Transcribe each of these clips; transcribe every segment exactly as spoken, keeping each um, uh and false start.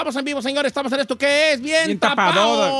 Estamos en vivo, señores. Estamos en esto que es bien, Bien tapado.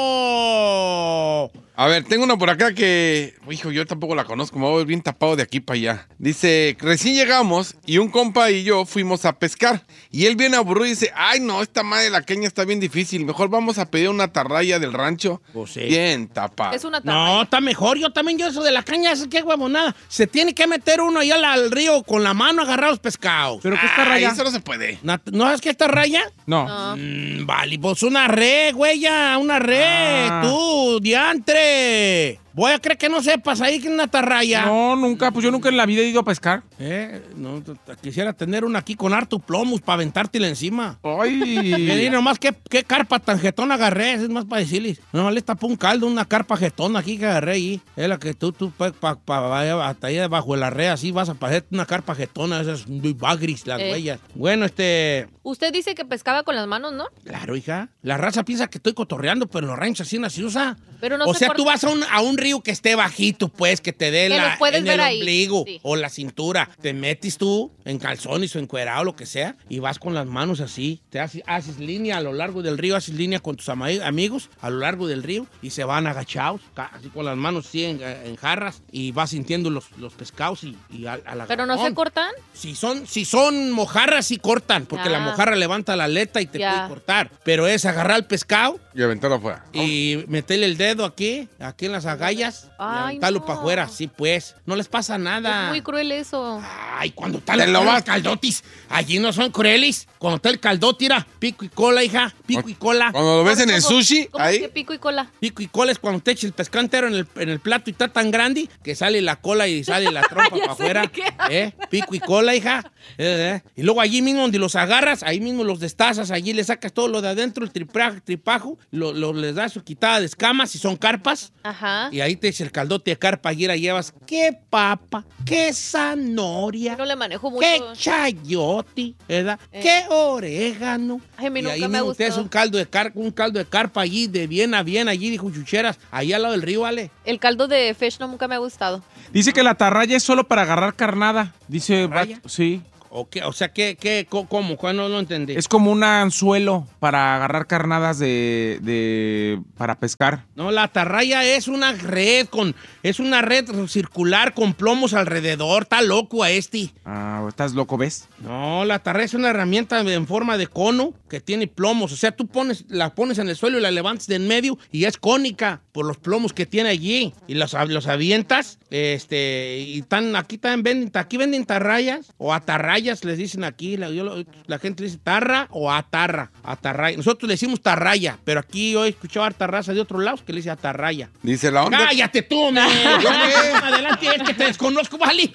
tapado. A ver, tengo una por acá que, hijo, yo tampoco la conozco, me voy a ver bien tapado de aquí para allá. Dice, recién llegamos y un compa y yo fuimos a pescar. Y él viene aburrido y dice, ay no, esta madre de la caña está bien difícil, mejor vamos a pedir una atarraya del rancho. Pues sí. Bien tapado. Es una atarraya. No, está mejor. Yo también, yo eso de la caña, eso qué huevonada. Se tiene que meter uno allá al, al río con la mano a agarrar los pescados. ¿Pero qué es Ay, atarraya? eso no se puede. Na- ¿No sabes qué es atarraya? No. No. Mm, vale, pues una red, güey, ya, una red, Ah. tú, diantre. Voy a creer que no sepas ahí que es una atarraya. No, nunca, pues yo nunca en la vida he ido a pescar. Eh, no, t- t- quisiera tener una aquí con harto plomos para aventártela encima. Ay. Le di nomás qué, qué carpa tan jetona agarré, es más para decirles. Nomás le tapó un caldo, una carpa jetona aquí que agarré ahí. Es la que tú, tú, pa, pa, pa- hasta ahí debajo de la red, así vas a pasar una carpa jetona, esas muy bagris, las Eh. huellas. Bueno, este... Usted dice que pescaba con las manos, ¿no? Claro, hija. La raza piensa que estoy cotorreando, pero en los ranchos así no se usa. Pero no o se sea, corta. tú vas a un, a un río que esté bajito, pues, que te dé Que la, los puedes en ver el ahí. ombligo Sí. o la cintura. Te metes tú en calzones o encuerado, lo que sea, y vas con las manos así. Te haces, haces línea a lo largo del río, haces línea con tus ama- amigos a lo largo del río y se van agachados, ca- así con las manos así en, en jarras y vas sintiendo los, los pescados y, y a, a la Pero no se agarrón. cortan. Si son, si son mojarras, sí cortan, porque Ya. la mojarra levanta la aleta y te Ya. puede cortar. Pero es agarrar el pescado Y aventarlo afuera. y meterle el dedo aquí, aquí en las agallas, y Ay, aventarlo no. para afuera. Sí, pues. No les pasa nada. Es muy cruel eso. Ay, cuando está Te la- lo los vas- caldotis, allí no son cruelis. Cuando está el caldote, tira, pico y cola, hija, pico y cola. Cuando lo ves en el ¿Cómo- sushi, cómo es ahí, que pico y cola? Pico y cola es cuando te eches el pescado entero en el, en el plato y está tan grande que sale la cola y sale la trompa Ya para sé afuera. de qué ¿Eh? Pico y cola, hija. Eh, eh. Y luego allí mismo donde los agarras, ahí mismo los destazas, allí le sacas todo lo de adentro, el tripa- tripajo, lo, lo- les das su quitada de escamas si son carpas. Ajá. Y ahí te eches el caldote de carpa y la llevas. ¡Qué papa! ¡Qué zanahoria! No le manejo mucho. ¡Qué chayote! ¿Verdad? Eh. ¡Qué orégano! Ay, a mí y nunca ahí me mismo te haces gustó. un caldo de car un caldo de carpa allí, de bien a bien, allí, dijo chucheras, ahí al lado del río, ¿vale? El caldo de fish no nunca me ha gustado. Dice que la atarraya es solo para agarrar carnada. Dice, ¿Atarraya? va- sí. ¿O, qué? O sea, ¿qué, qué, co- cómo? ¿Cuándo no lo entendí? Es como un anzuelo para agarrar carnadas de, de para pescar. No, la atarraya es una red con, es una red circular con plomos alrededor. Está loco a este. Ah, ¿estás loco, ves? No, la atarraya es una herramienta en forma de cono que tiene plomos. O sea, tú pones, la pones en el suelo y la levantas de en medio y es cónica por los plomos que tiene allí. Y los, los avientas, este, y están, aquí también venden, aquí venden tarrayas o atarrayas, les dicen aquí. La, yo lo- la gente le dice tarra o atarra, atarraya. Nosotros le decimos tarraya, pero aquí yo he escuchado harta raza de otros lados que le dice atarraya. dice la onda. ¡Cállate tú, man! ¿Yo qué? Adelante, es que te desconozco, ¿vale?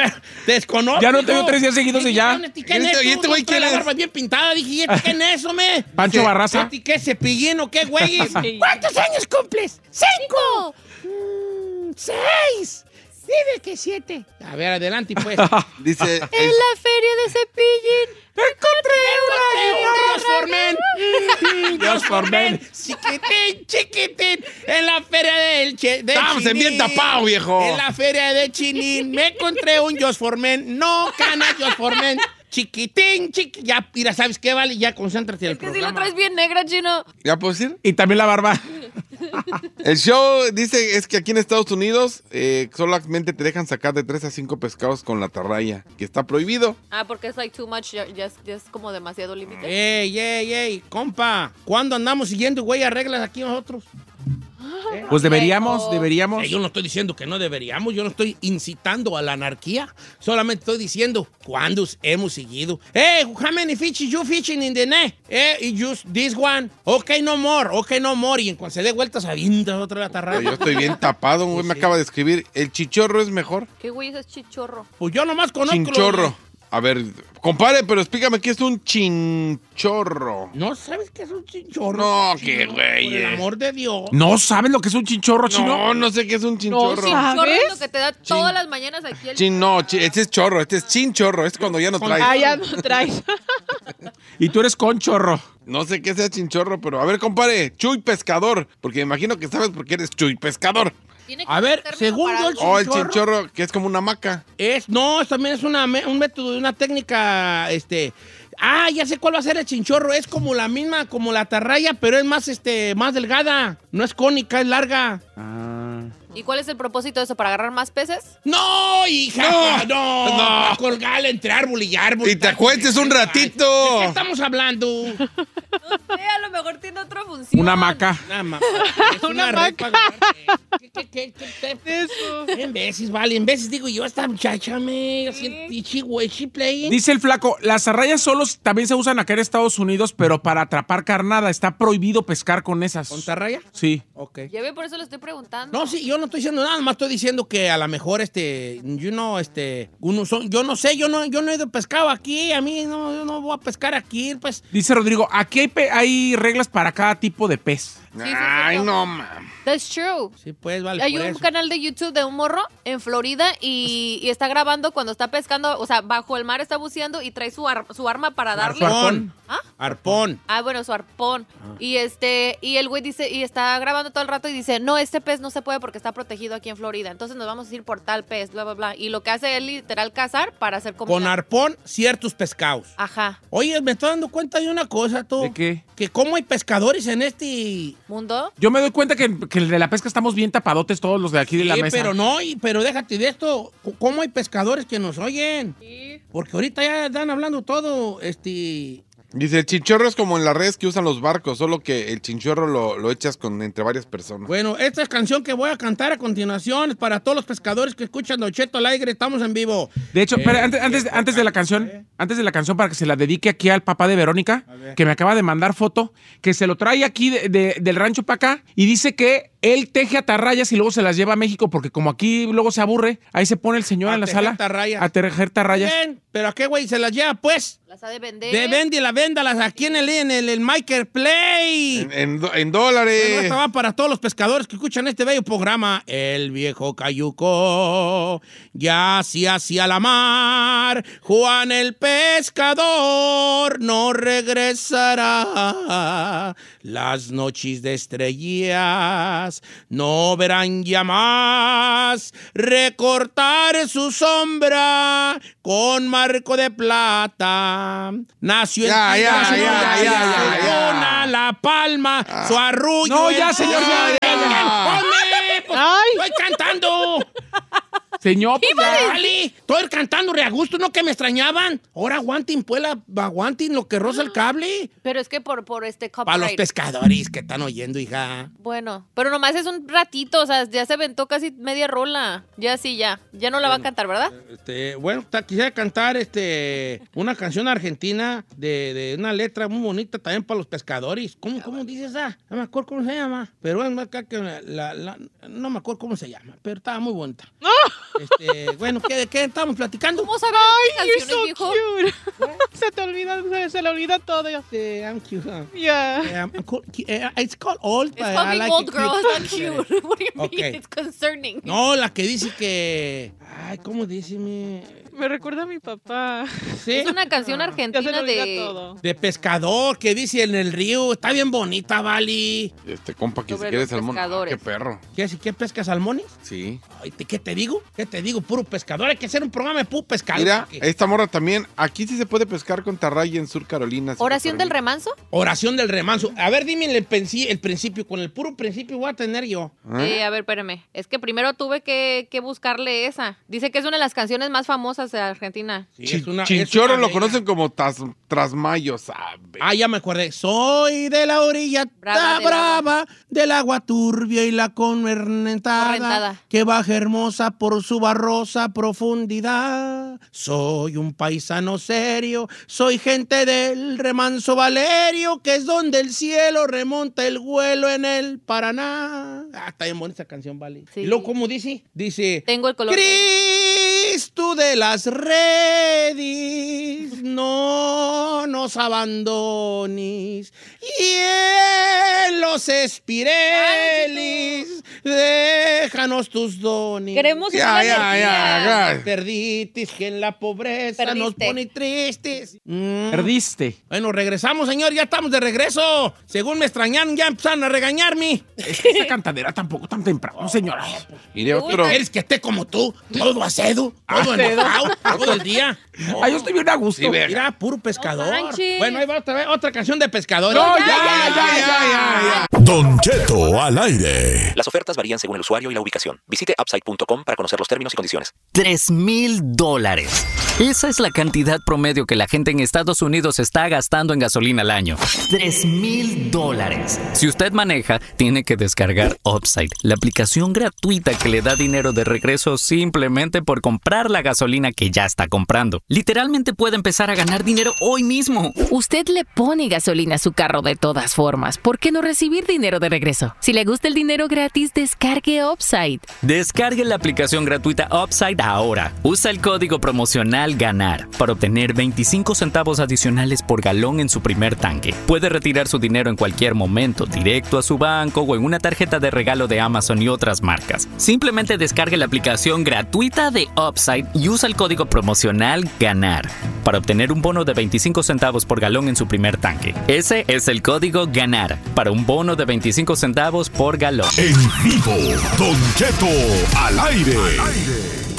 Te desconozco. Ya no te hijo. veo tres días seguidos y ya. ¿Qué ¿Y este- y este güey quién la es? barba bien pintada. Dije, ¿y este qué es eso, me? Pancho Barraza. ¿Este qué, cepillín o qué, güey? ¿Cuántos años cumples? ¡Cinco! Mm, ¡Seis! Dime que siete. A ver, adelante, pues. Dice, En la feria de Cepillín Dios formen. Dios formen. Chiquitín, chiquitín. En la feria del che, de Estamos en bien Chinín. tapado, viejo. En la feria de Chinín me encontré un Dios formen. No, cana, Dios formen. Chiquitín, chiqui. Ya, mira, ¿sabes qué, vale? Ya concéntrate en el Es que si la programa. traes bien negra, chino. ¿ya puedo decir? Y también la barba. El show dice es que aquí en Estados Unidos eh, solamente te dejan sacar de tres a cinco pescados con la atarraya, que está prohibido. Ah, porque es like too much, ya, ya es, ya es como demasiado límite. Ey, ey, ey, compa. ¿Cuándo andamos siguiendo, güey, a reglas aquí nosotros? ¿Eh? Pues deberíamos, Viejo. deberíamos. Eh, yo no estoy diciendo que no deberíamos, yo no estoy incitando a la anarquía, solamente estoy diciendo cuándo hemos seguido. Hey, how many fishes you fishing in the net? Eh, just this one. Okay, no more, okay, no more. Y en cuanto se dé vueltas, avientas otra vez Pero atarraya. yo estoy bien tapado, un güey me Sí. acaba de escribir. ¿El chichorro es mejor? ¿Qué güey es chichorro? Pues yo nomás conozco. lo- Chinchorro. A ver, compadre, pero explícame qué es un chinchorro. ¿No sabes qué es un chinchorro? No, Chino? qué güey, Por el eh. amor de Dios. ¿No sabes lo que es un chinchorro, chino? No, no sé qué es un No, chinchorro. chinchorro ¿Sabes? es lo que te da todas las mañanas aquí el... Chin, no, chi- este es chorro, este es chinchorro, es cuando ya no traes. Ah, ya no traes. Y tú eres conchorro. No sé qué sea chinchorro, pero a ver, compadre, Chuy Pescador, porque me imagino que sabes por qué eres Chuy Pescador. Tiene que A ver, ser término según para yo, algo. O el Chinchorro. chinchorro, que es como una hamaca. Es, no, también es una, me- un método, una técnica, este, Ah, ya sé cuál va a ser el chinchorro. Es como la misma, como la atarraya, pero es más, este, más delgada. No es cónica, es larga. Ah. ¿Y cuál es el propósito de eso? ¿Para agarrar más peces? ¡No, hija! ¡No! No. Para colgarla entre árbol y árbol. Y te acuestes un ratito. ¿De qué estamos hablando? No sé, a lo mejor tiene otra función. Una hamaca. Nada más. Es Una una red vaca. para agarrarte. ¿Qué, qué, qué, qué, qué? Eso. En veces, vale, en veces digo yo, esta muchacha me siente güey, she playing. Dice el flaco, las arrayas solos también se usan acá en Estados Unidos, pero para atrapar carnada. Está prohibido pescar con esas. ¿Con tarraya? Sí. Ok. Ya ve, por eso le estoy preguntando. No, sí, yo no estoy diciendo nada, más estoy diciendo que a lo mejor, este, yo no, este, uno son, yo no sé, yo no, yo no he ido pescado aquí, a mí no, yo no voy a pescar aquí, pues. Dice Rodrigo, aquí hay, pe- hay reglas para cada tipo de pez. Sí, sí, sí, Ay, no. no, mam. That's true. Sí, pues, vale, Hay por un eso. canal de YouTube de un morro en Florida y, y está grabando cuando está pescando, o sea, bajo el mar está buceando y trae su, ar- su arma para darle. Arpón. ¿Ah? Arpón. Ah, bueno, su arpón. Y este, y el güey dice, y está grabando todo el rato y dice, no, este pez no se puede porque está protegido aquí en Florida. Entonces nos vamos a ir por tal pez, bla, bla, bla. Y lo que hace es literal cazar para hacer comida. Con arpón, ciertos pescados. Ajá. Oye, me estoy dando cuenta de una cosa, tú. ¿De qué? Que cómo hay pescadores en este... ¿Mundo? Yo me doy cuenta que, que el de la pesca estamos bien tapadotes todos los de aquí de la Sí, mesa. pero no, y- pero déjate de esto. ¿Cómo hay pescadores que nos oyen? Porque ahorita ya están hablando todo, este... Dice, el chinchorro es como en las redes que usan los barcos, solo que el chinchorro lo, lo echas con, entre varias personas. Bueno, esta canción que voy a cantar a continuación es para todos los pescadores que escuchan Don Cheto al aire. Estamos en vivo. De hecho, Eh, espera, antes, antes, antes de la canción, antes de la canción para que se la dedique aquí al papá de Verónica, que me acaba de mandar foto, que se lo trae aquí de- de- del rancho para acá y dice que él teje atarrayas y luego se las lleva a México porque como aquí luego se aburre, ahí se pone el señor A en la tejer sala atarrayas. a tejer tarrayas. Bien, pero ¿a qué güey se las lleva, pues? Las ha de vender. De vende y la véndalas aquí en el, en el, el Michael Play. En, en do- en Bueno, dólares. esta va para todos los pescadores que escuchan este bello programa. El viejo cayuco ya se hacia la mar. Juan el pescador no regresará. Las noches de estrellas no verán ya más recortar su sombra con marco de plata. Nació en Ya, ya, tierra, ya, ya, ya, ya. Una La Palma, su arrullo. No, el ya, señor, ya, ya. ¡Ponme! Pues, Ay. ¡estoy cantando! Señor, pues ya. Vale, estoy cantando re a gusto, ¿no? Que me extrañaban. Ahora aguanten, pues, la, aguanten lo que roza el cable. Pero es que por, por este Para los copyright. pescadores que están oyendo, hija. Bueno, pero nomás es un ratito, o sea, ya se aventó casi media rola. Ya sí, ya. Ya no la va a cantar, ¿verdad? Este, bueno, ta- quisiera cantar este, una canción argentina de, de una letra muy bonita también para los pescadores. ¿Cómo, cómo dice esa? No me acuerdo cómo se llama. Pero bueno, acá que la- la- no me acuerdo cómo se llama, pero estaba muy bonita. Este, bueno, ¿qué, ¿de qué estamos platicando? ¿Cómo sabes Ay, estas you're so canciones, viejo? cute. Se te olvida, se, se le olvida todo. Este, I'm cute, huh? Yeah. Yeah, I'm cool. Eh, It's called old, It's but called I being like old it girl, cute. it's not cute. What do you mean? Okay. It's concerning. No, la que dice que... Ay, ¿cómo dice mi...? Me recuerda a mi papá. ¿Sí? Es una canción Ya se argentina le olvida de... todo. De pescador, que dice en el río. Está bien bonita, Vali. Este compa que Sobre se quiere los salmón. Ah, pescadores. qué perro. ¿Qué, si- qué pesca salmones? Sí. Ay, ¿te- ¿qué te digo? ¿Qué te digo? Puro pescador. Hay que hacer un programa de puro pescador. Mira, ¿Qué? esta morra también. Aquí sí se puede pescar con tarraya en Sur Carolina. Sur ¿Oración del Carolina. remanso? Oración del remanso. A ver, dime el, pensi- el principio. Con el puro principio voy a tener yo. Eh, a ver, espérame. Es que primero tuve que, que buscarle esa. Dice que es una de las canciones más famosas de Argentina. Sí, Chin- es una- es Chinchorro una lo bella. conocen como tas- trasmayo, ¿sabe? Ah, ya me acordé. Soy de la orilla Brava brava, del brava del agua turbia y la correntada, Correntada. que baja hermosa por su barrosa profundidad. Soy un paisano serio, soy gente del remanso Valerio, que es donde el cielo remonta el vuelo en el Paraná. Ah, está bien bonita esa canción, vale. Sí. Y luego, ¿cómo dice? Dice... Tengo el color. Cristo de las redes, no nos abandones. Y en los espirelis déjanos tus dones. Queremos Ya, una ya, energía. ya, ya. Perditis que en la pobreza Perdiste. nos pone tristes. Mm. Perdiste. Bueno, regresamos, señor, ya estamos de regreso. Según me extrañaron, ya empezaron a regañarme. Es que esa cantadera tampoco tan temprano, señora. Iré otro. ¿Quieres que esté como tú? Todo acedo, todo enojado, todo el día. Ay, yo estoy bien a gusto. Sí, ve. Mira, puro pescador. No manches. Bueno, ahí va otra, vez, otra canción de pescador. No, ya, ya, ya, ya, ya, ya. Don Cheto al aire. Las ofertas varían según el usuario y la ubicación. Visite upside punto com para conocer los términos y condiciones. Tres mil dólares. Esa es la cantidad promedio que la gente en Estados Unidos está gastando en gasolina al año. Tres mil dólares. Si usted maneja, tiene que descargar Upside, la aplicación gratuita que le da dinero de regreso simplemente por comprar la gasolina que ya está comprando. Literalmente puede empezar a ganar dinero hoy mismo. Usted le pone gasolina a su carro de todas formas. ¿Por qué no recibir dinero de regreso? Si le gusta el dinero gratis, descargue Upside. Descargue la aplicación gratuita Upside ahora. Usa el código promocional GANAR para obtener veinticinco centavos adicionales por galón en su primer tanque. Puede retirar su dinero en cualquier momento, directo a su banco o en una tarjeta de regalo de Amazon y otras marcas. Simplemente descargue la aplicación gratuita de Upside y usa el código promocional GANAR para obtener un bono de veinticinco centavos por galón en su primer tanque. Ese es el código GANAR para un bono de veinticinco centavos por galón. En vivo, Don Cheto al aire.